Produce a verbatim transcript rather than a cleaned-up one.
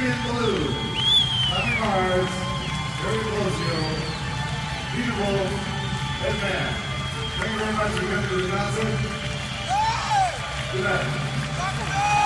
in blue, Tommy Mars, Jerry Pelosio, Peter Wolf, and Matt. Thank you very much for coming to the concert. Good night.